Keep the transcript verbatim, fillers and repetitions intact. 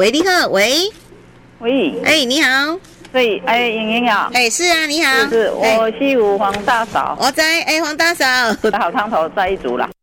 喂，你好，喂， 喂， 哎，你好， 对，哎，莹莹啊， 哎，是啊，你好， 是是，我是有黄大嫂， 我在，哎，黄大嫂， 好汤头在一组啦。